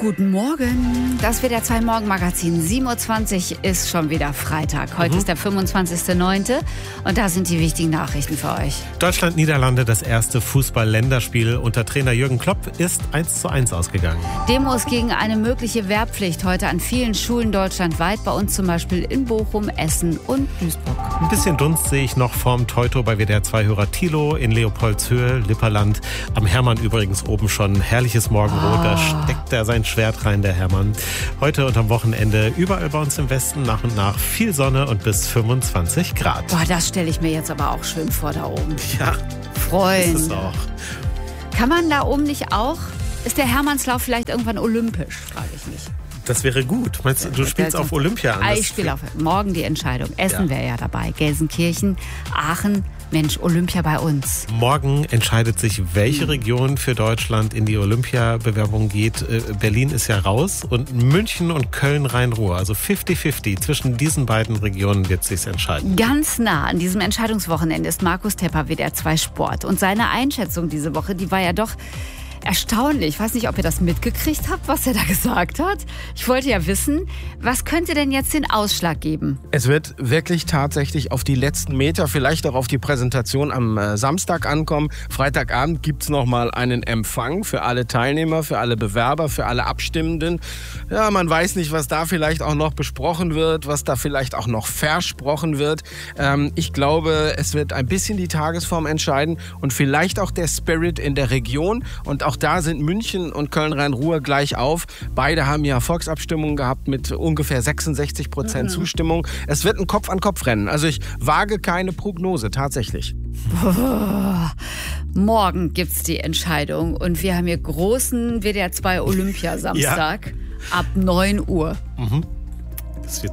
Guten Morgen. Das WDR 2 Morgenmagazin. 7.20 Uhr ist schon wieder Freitag. Heute ist der 25.09. und da sind die wichtigen Nachrichten für euch. Deutschland-Niederlande, das erste Fußball-Länderspiel unter Trainer Jürgen Klopp, ist 1:1 ausgegangen. Demos gegen eine mögliche Wehrpflicht heute an vielen Schulen deutschlandweit. Bei uns zum Beispiel in Bochum, Essen und Duisburg. Ein bisschen Dunst sehe ich noch vorm Teuto bei WDR 2-Hörer Thilo in Leopoldshöhe, Lipperland. Am Hermann übrigens oben schon herrliches Morgenrot. Da steckt er sein Schwert rein, der Hermann. Heute und am Wochenende überall bei uns im Westen nach und nach viel Sonne und bis 25 Grad. Boah, das stelle ich mir jetzt aber auch schön vor da oben. Ja, Freuen. ist es auch. Kann man da oben nicht auch? Ist der Hermannslauf vielleicht irgendwann olympisch, frage ich mich. Das wäre gut. Meinst du, du spielst auf Olympia an? Ich spiele auf. Morgen die Entscheidung. Essen wäre ja dabei. Gelsenkirchen, Aachen. Mensch, Olympia bei uns. Morgen entscheidet sich, welche Region für Deutschland in die Olympiabewerbung geht. Berlin ist ja raus und München und Köln-Rhein-Ruhr. Also 50-50. Zwischen diesen beiden Regionen wird es sich entscheiden. Ganz nah an diesem Entscheidungswochenende ist Markus Tepper, WDR 2 Sport. Und seine Einschätzung diese Woche, die war ja doch erstaunlich. Ich weiß nicht, ob ihr das mitgekriegt habt, was er da gesagt hat. Ich wollte ja wissen, was könnte denn jetzt den Ausschlag geben? Es wird wirklich tatsächlich auf die letzten Meter, vielleicht auch auf die Präsentation am Samstag ankommen. Freitagabend gibt es nochmal einen Empfang für alle Teilnehmer, für alle Bewerber, für alle Abstimmenden. Ja, man weiß nicht, was da vielleicht auch noch besprochen wird, was da vielleicht auch noch versprochen wird. Ich glaube, es wird ein bisschen die Tagesform entscheiden und vielleicht auch der Spirit in der Region. Und auch da sind München und Köln-Rhein-Ruhr gleich auf. Beide haben ja Volksabstimmungen gehabt mit ungefähr 66% Zustimmung. Es wird ein Kopf-an-Kopf-Rennen. Also ich wage keine Prognose, tatsächlich. Morgen gibt's die Entscheidung und wir haben hier großen WDR 2 Olympiasamstag ab 9 Uhr.